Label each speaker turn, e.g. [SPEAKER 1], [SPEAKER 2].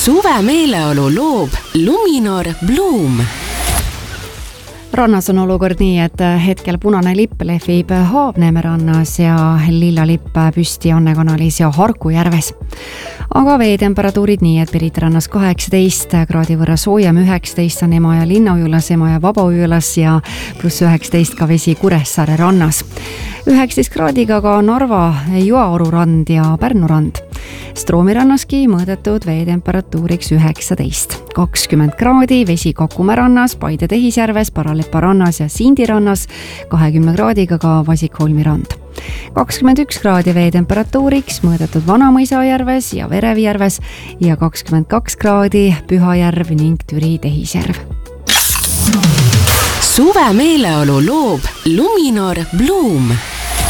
[SPEAKER 1] Suve meeleolu loob Luminor Bloom.
[SPEAKER 2] Rannas on olukord nii, et hetkel punane lipp lehvib Haabneeme rannas ja lilla lipp püsti Anne kanalis ja Harku järves. Aga veetemperatuurid nii, et Pirita rannas 18 kraadi võrra soojem, 19 on Emajõe linnaujulas, Emajõe Vabaõjulas ja +19 ka vesi Kuressaare rannas. 19 kraadiga ka Narva Joaoru rand ja Pärnu rand. Stroomi rannaski mõõdetud veetemperatuuriks 19. 20 kraadi, vesi Kakumäe rannas, Paide Tehisjärves, Paralepa rannas ja Sindi rannas, 20 kraadiga ka Vasikholmi rand. 21 kraadi veetemperatuuriks mõõdetud Vanamõisa järves ja Verevi järves ja 22 kraadi Pühajärv ning Türi Tehisjärv.
[SPEAKER 1] Suve meeleolu loob Luminor Bloom.